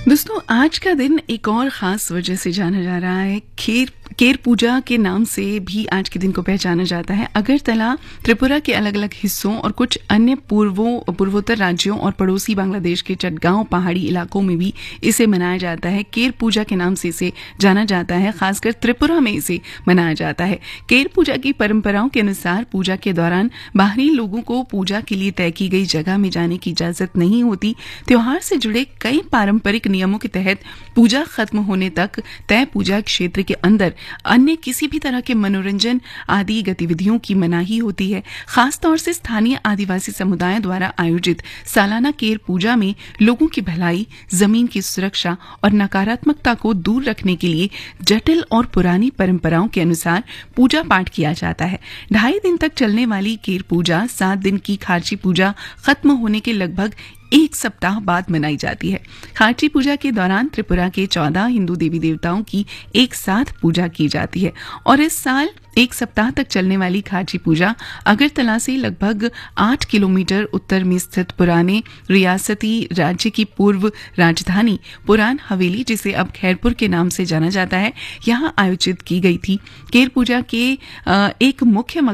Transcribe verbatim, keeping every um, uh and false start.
दोस्तों, आज का दिन एक और ख़ास वजह से जाना जा रहा है। खेर केर पूजा के नाम से भी आज के दिन को पहचाना जाता है। अगरतला, त्रिपुरा के अलग अलग हिस्सों और कुछ अन्य पूर्वों पूर्वोत्तर राज्यों और पड़ोसी बांग्लादेश के चटगांव पहाड़ी इलाकों में भी इसे मनाया जाता है। केर पूजा के नाम से इसे जाना जाता है। खासकर त्रिपुरा में इसे मनाया जाता है। केर पूजा की परंपराओं के अनुसार पूजा के दौरान बाहरी लोगों को पूजा के लिए तय की गई जगह में जाने की इजाजत नहीं होती। त्योहार से जुड़े कई पारंपरिक नियमों के तहत पूजा खत्म होने तक तय पूजा क्षेत्र के अंदर अन्य किसी भी तरह के मनोरंजन आदि गतिविधियों की मनाही होती है। खासतौर से स्थानीय आदिवासी समुदायों द्वारा आयोजित सालाना केर पूजा में लोगों की भलाई, जमीन की सुरक्षा और नकारात्मकता को दूर रखने के लिए जटिल और पुरानी परंपराओं के अनुसार पूजा पाठ किया जाता है। ढाई दिन तक चलने वाली केर पूजा सात दिन की खारची पूजा खत्म होने के लगभग एक सप्ताह बाद मनाई जाती है। खारची पूजा के दौरान त्रिपुरा के चौदह हिंदू देवी देवताओं की एक साथ पूजा की जाती है और इस साल एक सप्ताह तक चलने वाली खारची पूजा अगरतला से लगभग आठ किलोमीटर उत्तर में स्थित पुराने रियासती राज्य की पूर्व राजधानी पुरान हवेली, जिसे अब खैरपुर के नाम से जाना जाता है, यहाँ आयोजित की गई थी। केर पूजा के एक मुख्य